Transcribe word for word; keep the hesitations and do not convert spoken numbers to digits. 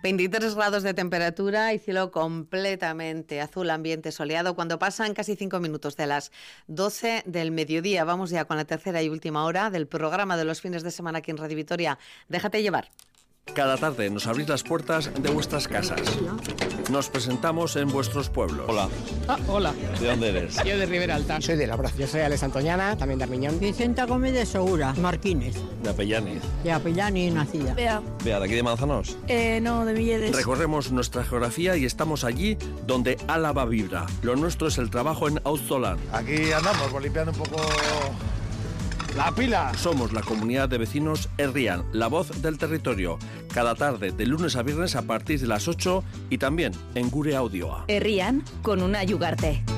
veintitrés grados de temperatura y cielo completamente azul, ambiente soleado, cuando pasan casi cinco minutos de las doce del mediodía. Vamos ya con la tercera y última hora del programa de los fines de semana aquí en Radio Vitoria. Déjate llevar. Cada tarde nos abrís las puertas de vuestras casas. Nos presentamos en vuestros pueblos. Hola. Ah, hola. ¿De dónde eres? Yo de Ribera Alta. Soy de Labra. Yo soy Alex Antoñana, también de Armiñón. Vicenta Gómez de Segura, Martínez. De Apellaniz. De Apellaniz nacida. Bea. Bea, ¿de aquí de Manzanos? Eh, no, de Villedes. Recorremos nuestra geografía y estamos allí donde Álava vibra. Lo nuestro es el trabajo en Auzolan. Aquí andamos, pues, limpiando un poco la pila. Somos la comunidad de vecinos Herrian, la voz del territorio. Cada tarde, de lunes a viernes a partir de las ocho y también en Gure Audioa. Herrian con una Yugarte.